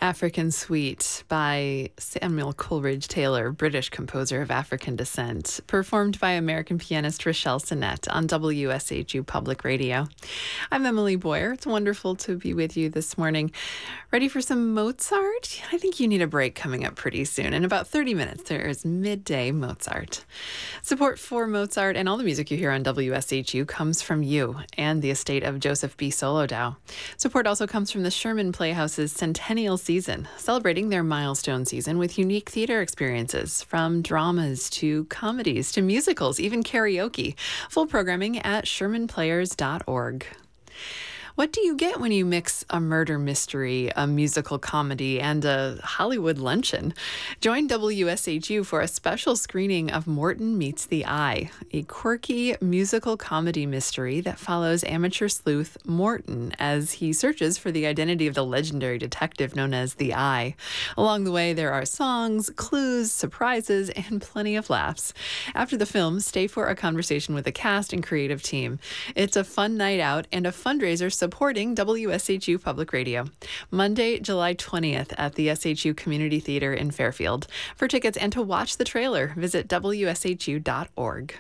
African Suite by Samuel Coleridge Taylor, British composer of African descent, performed by American pianist Rochelle Sinnett on WSHU Public Radio. I'm Emily Boyer. It's wonderful to be with you this morning. Ready for some Mozart? I think you need a break coming up pretty soon. In about 30 minutes, there is Midday Mozart. Support for Mozart and all the music you hear on WSHU comes from you and the estate of Joseph B. Solodow. Support also comes from the Sherman Playhouse's Centennial Season, celebrating their milestone season with unique theater experiences, from dramas to comedies to musicals, even karaoke. Full programming at shermanplayers.org. What do you get when you mix a murder mystery, a musical comedy, and a Hollywood luncheon? Join WSHU for a special screening of Morton Meets the Eye, a quirky musical comedy mystery that follows amateur sleuth Morton as he searches for the identity of the legendary detective known as the Eye. Along the way, there are songs, clues, surprises, and plenty of laughs. After the film, stay for a conversation with the cast and creative team. It's a fun night out and a fundraiser supporting WSHU Public Radio. Monday, July 20th at the SHU Community Theater in Fairfield. For tickets and to watch the trailer, visit WSHU.org.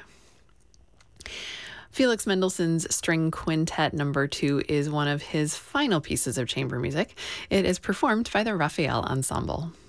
Felix Mendelssohn's String Quintet No. 2 is one of his final pieces of chamber music. It is performed by the Raphael Ensemble.